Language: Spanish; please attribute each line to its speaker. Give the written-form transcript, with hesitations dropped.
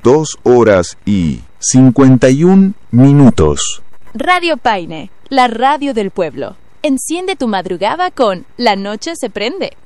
Speaker 1: 2:51.
Speaker 2: Radio Paine, la radio del pueblo. Enciende tu madrugada con La Noche se prende.